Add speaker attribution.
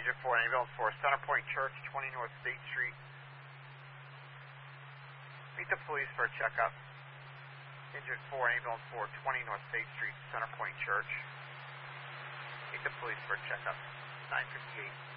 Speaker 1: Injured 4, ambulance 4, Centerpoint Church, 20 North State Street. Meet the police for a checkup. Injured 4, ambulance 4, 20 North State Street, Centerpoint Church. Meet the police for a checkup. 958.